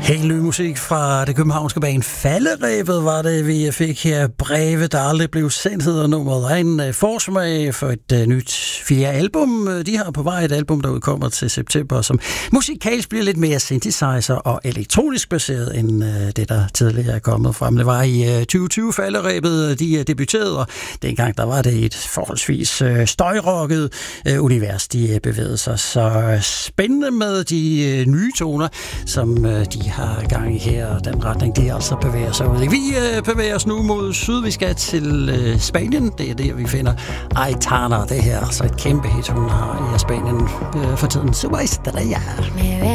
Helt ny musik fra det københavnske band Falderebet var det, vi fik her. Breve, der aldrig blev sendt, hedder nummeret. En forsmag for et nyt 4. album. De har på vej et album, der udkommer til september, som musikalsk bliver lidt mere synthesizer og elektronisk baseret, end det, der tidligere er kommet frem. Det var i 2020 Falderebet, de debuterede, og dengang der var det et forholdsvis støjrocket univers, de bevægede sig. Så spændende med de nye toner, som de har gang i her, og den retning, de altså bevæger sig ud i. Vi bevæger os nu mod syd. Vi skal til Spanien. Det er der, vi finder Aitana. Det her er altså et kæmpe hit, hun har i Spanien for tiden. Super Estrella.